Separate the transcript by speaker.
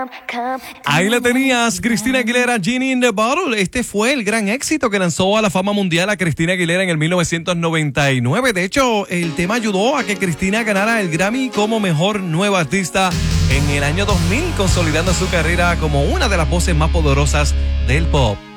Speaker 1: Ahí la tenías, Christina Aguilera, Genie in the Bottle. Este fue el gran éxito que lanzó a la fama mundial a Christina Aguilera en el 1999. De hecho, el tema ayudó a que Christina ganara el Grammy como mejor nueva artista en el año 2000, consolidando su carrera como una de las voces más poderosas del pop.